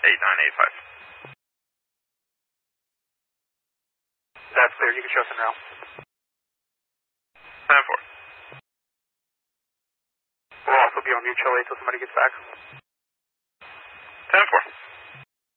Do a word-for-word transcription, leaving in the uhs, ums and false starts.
eight nine eight five. That's clear. You can show us in now. ten four. We'll also be on mutual aid till somebody gets back. ten four.